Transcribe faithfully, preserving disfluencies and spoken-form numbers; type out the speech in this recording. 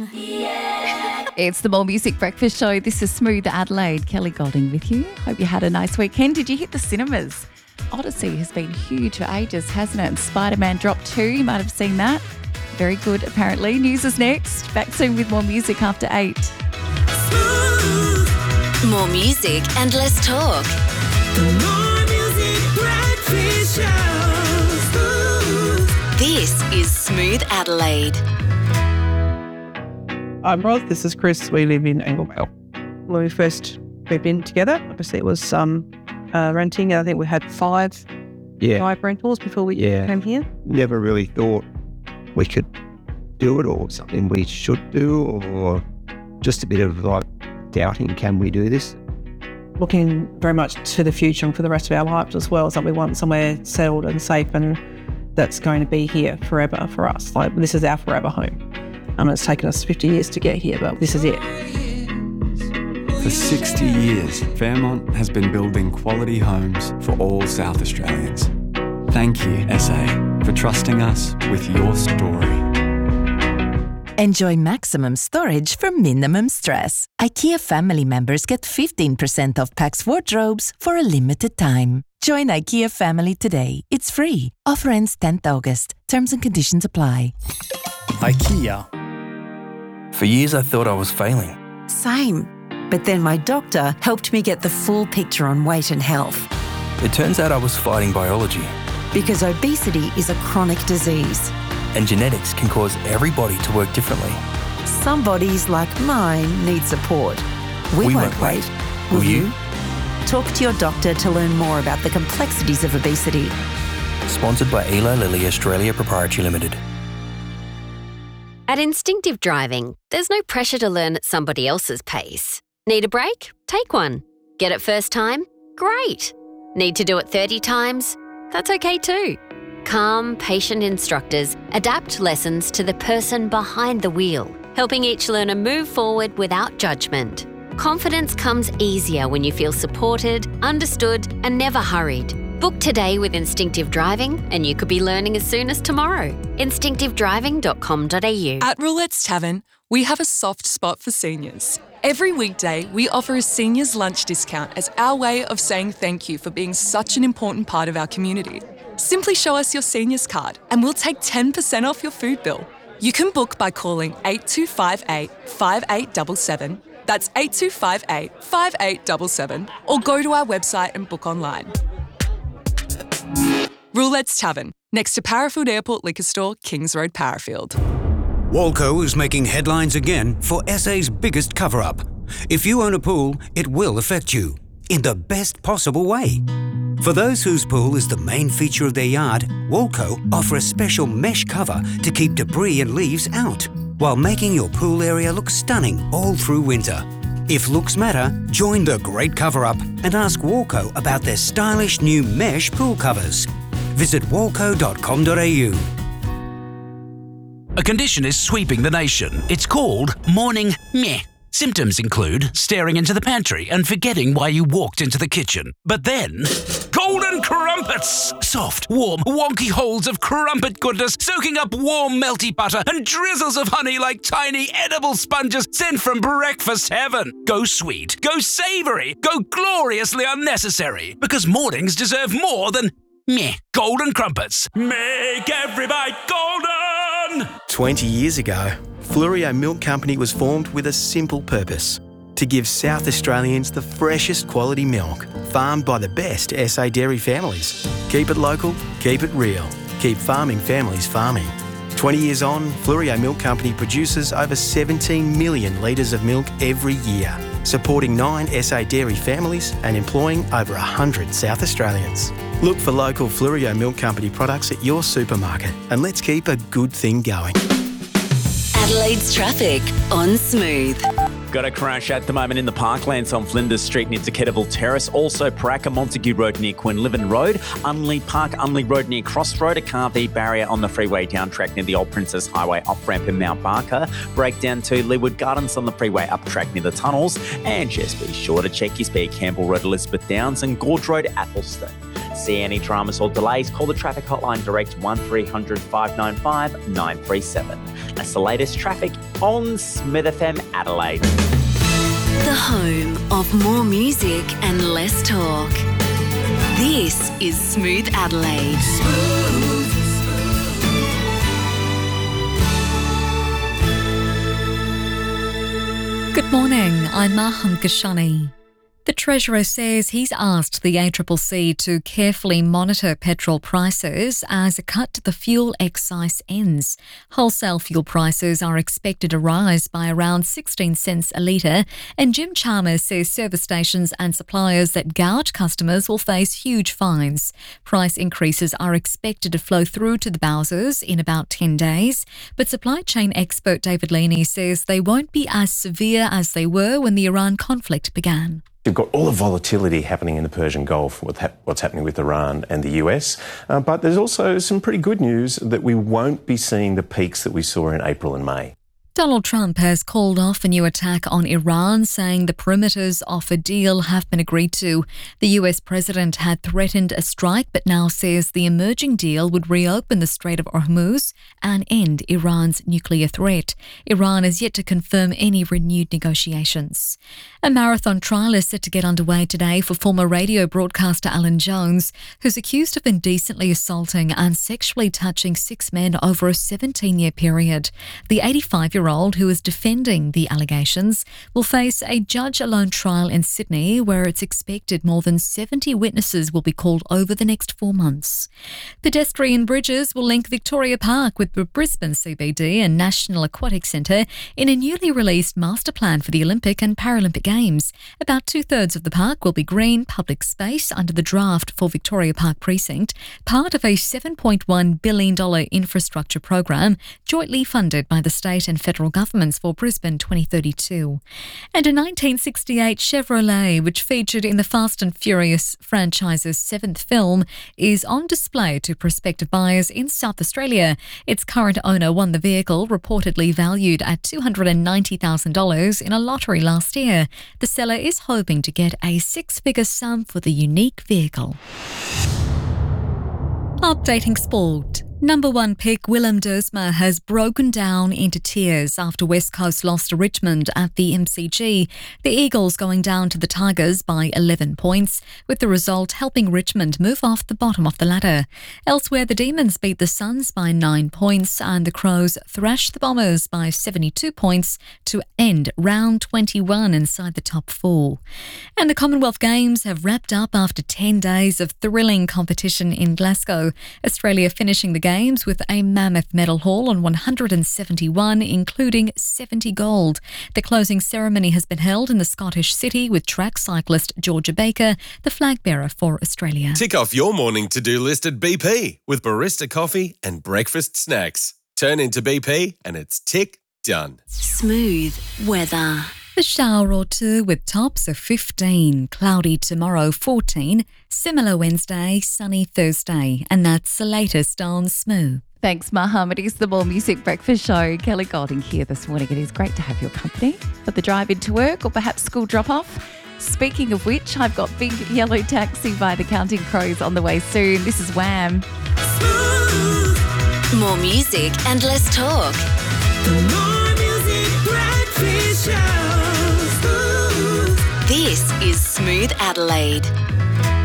Yeah. It's the More Music Breakfast Show. This is Smooth Adelaide. Kelly Golding with you. Hope you had a nice weekend. Did you hit the cinemas? Odyssey has been huge for ages, hasn't it? And Spider-Man Drop two, you might have seen that. Very good, apparently. News is next. Back soon with more music after eight. Smooth. More music and less talk. The More Music Breakfast Show. Smooth. This is Smooth Adelaide. I'm Roz, this is Chris. We live in Anglevale. When we first moved in together, obviously it was um, uh, renting. I think we had five, yeah. five rentals before we yeah. came here. Never really thought we could do it or something we should do, or just a bit of like doubting, can we do this? Looking very much to the future and for the rest of our lives as well, so we want somewhere settled and safe and that's going to be here forever for us. Like, this is our forever home. Um, it's taken us fifty years to get here, but this is it. For sixty years, Fairmont has been building quality homes for all South Australians. Thank you, S A, for trusting us with your story. Enjoy maximum storage for minimum stress. IKEA family members get fifteen percent off Pax wardrobes for a limited time. Join IKEA family today. It's free. Offer ends tenth August. Terms and conditions apply. IKEA. For years I thought I was failing. Same. But then my doctor helped me get the full picture on weight and health. It turns out I was fighting biology. Because obesity is a chronic disease. And genetics can cause every body to work differently. Some bodies, like mine, need support. We, we won't, won't wait. wait. Will, Will you? you? Talk to your doctor to learn more about the complexities of obesity. Sponsored by Eli Lilly Australia Proprietary Limited. At Instinctive Driving, there's no pressure to learn at somebody else's pace. Need a break? Take one. Get it first time? Great. Need to do it thirty times? That's okay too. Calm, patient instructors adapt lessons to the person behind the wheel, helping each learner move forward without judgment. Confidence comes easier when you feel supported, understood, and never hurried. Book today with Instinctive Driving and you could be learning as soon as tomorrow. instinctive driving dot com dot a u. At Roulette's Tavern, we have a soft spot for seniors. Every weekday, we offer a seniors lunch discount as our way of saying thank you for being such an important part of our community. Simply show us your seniors card and we'll take ten percent off your food bill. You can book by calling eight two five eight, five eight seven seven. That's eight two five eight, five eight seven seven. Or go to our website and book online. Roulette's Tavern, next to Parafield Airport Liquor Store, Kings Road, Parafield. Walco is making headlines again for S A's biggest cover-up. If you own a pool, it will affect you, in the best possible way. For those whose pool is the main feature of their yard, Walco offer a special mesh cover to keep debris and leaves out, while making your pool area look stunning all through winter. If looks matter, join the great cover-up and ask Walco about their stylish new mesh pool covers. Visit walco dot com dot a u. A condition is sweeping the nation. It's called morning meh. Symptoms include staring into the pantry and forgetting why you walked into the kitchen. But then, golden crumpets! Soft, warm, wonky holes of crumpet goodness soaking up warm, melty butter and drizzles of honey like tiny edible sponges sent from breakfast heaven. Go sweet, go savoury, go gloriously unnecessary. Because mornings deserve more than meh. Golden crumpets. Make every bite golden! twenty years ago, Flurio Milk Company was formed with a simple purpose: to give South Australians the freshest quality milk, farmed by the best S A dairy families. Keep it local, keep it real, keep farming families farming. twenty years on, Flurio Milk Company produces over seventeen million litres of milk every year, supporting nine S A dairy families and employing over one hundred South Australians. Look for local Flurio Milk Company products at your supermarket, and let's keep a good thing going. Adelaide's traffic on Smooth. Got a crash at the moment in the Parklands on Flinders Street near Decatable Terrace. Also, Paraka Montague Road near Quinlivan Road. Unley Park, Unley Road near Crossroad. A car B barrier on the freeway down track near the Old Princess Highway off-ramp in Mount Barker. Breakdown to Leeward Gardens on the freeway up track near the tunnels. And just be sure to check your speed. Campbell Road, Elizabeth Downs and Gorge Road, Athelston. See any dramas or delays? Call the traffic hotline direct one three hundred, five nine five, nine three seven. That's the latest traffic on Smith F M Adelaide. The home of more music and less talk. This is Smooth Adelaide. Smooth. Good morning, I'm Maham Kashani. The Treasurer says he's asked the A C C C to carefully monitor petrol prices as a cut to the fuel excise ends. Wholesale fuel prices are expected to rise by around sixteen cents a litre, and Jim Chalmers says service stations and suppliers that gouge customers will face huge fines. Price increases are expected to flow through to the Bowsers in about ten days, but supply chain expert David Leaney says they won't be as severe as they were when the Iran conflict began. You've got all the volatility happening in the Persian Gulf with what's happening with Iran and the U S, uh, but there's also some pretty good news that we won't be seeing the peaks that we saw in April and May. Donald Trump has called off a new attack on Iran, saying the perimeters of a deal have been agreed to. The U S president had threatened a strike, but now says the emerging deal would reopen the Strait of Hormuz and end Iran's nuclear threat. Iran is yet to confirm any renewed negotiations. A marathon trial is set to get underway today for former radio broadcaster Alan Jones, who's accused of indecently assaulting and sexually touching six men over a seventeen-year period. The eighty-five-year-old who is defending the allegations will face a judge-alone trial in Sydney, where it's expected more than seventy witnesses will be called over the next four months. Pedestrian bridges will link Victoria Park with the Brisbane C B D and National Aquatic Centre in a newly released master plan for the Olympic and Paralympic Games. About two-thirds of the park will be green public space under the draft for Victoria Park Precinct, part of a seven point one billion dollars infrastructure program jointly funded by the state and federal governments for Brisbane twenty thirty-two. And a nineteen sixty-eight Chevrolet, which featured in the Fast and Furious franchise's seventh film, is on display to prospective buyers in South Australia. Its current owner won the vehicle, reportedly valued at two hundred ninety thousand dollars in a lottery last year. The seller is hoping to get a six-figure sum for the unique vehicle. Updating sport. Number one pick Willem Dersma has broken down into tears after West Coast lost to Richmond at the M C G. The Eagles going down to the Tigers by eleven points, with the result helping Richmond move off the bottom of the ladder. Elsewhere, the Demons beat the Suns by nine points and the Crows thrashed the Bombers by seventy-two points to end round twenty-one inside the top four. And the Commonwealth Games have wrapped up after ten days of thrilling competition in Glasgow. Australia finishing the Games with a mammoth medal haul on one hundred seventy-one, including seventy gold. The closing ceremony has been held in the Scottish city with track cyclist Georgia Baker, the flag bearer for Australia. Tick off your morning to-do list at B P with barista coffee and breakfast snacks. Turn into B P and it's tick done. Smooth weather. A shower or two with tops of fifteen, cloudy tomorrow fourteen, similar Wednesday, sunny Thursday, and that's the latest on Smooth. Thanks, Maham. It is the More Music Breakfast Show. Kelly Golding here this morning. It is great to have your company for the drive into work or perhaps school drop-off. Speaking of which, I've got Big Yellow Taxi by the Counting Crows on the way soon. This is Wham. Smooth. More music and less talk. The More Music Breakfast Show. This is Smooth Adelaide.